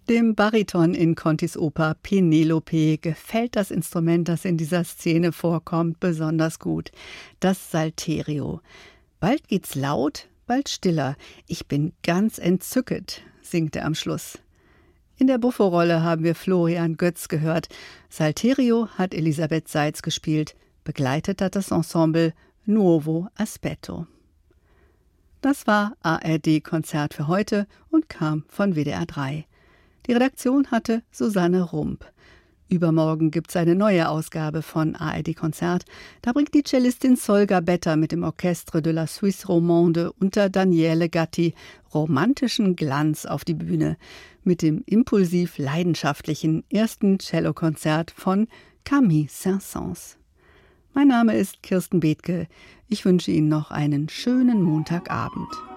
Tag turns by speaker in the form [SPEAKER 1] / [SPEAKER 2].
[SPEAKER 1] Dem Bariton in Contis Oper Penelope gefällt das Instrument, das in dieser Szene vorkommt, besonders gut. Das Salterio. Bald geht's laut, bald stiller. Ich bin ganz entzücket, singt er am Schluss. In der Buffo-Rolle haben wir Florian Götz gehört. Salterio hat Elisabeth Seitz gespielt. Begleitet hat das Ensemble Nuovo Aspetto. Das war ARD-Konzert für heute und kam von WDR 3. Die Redaktion hatte Susanne Rump. Übermorgen gibt's eine neue Ausgabe von ARD-Konzert. Da bringt die Cellistin Solga Better mit dem Orchestre de la Suisse Romande unter Daniele Gatti romantischen Glanz auf die Bühne mit dem impulsiv-leidenschaftlichen ersten Cellokonzert von Camille Saint-Saëns. Mein Name ist Kirsten Bethke. Ich wünsche Ihnen noch einen schönen Montagabend.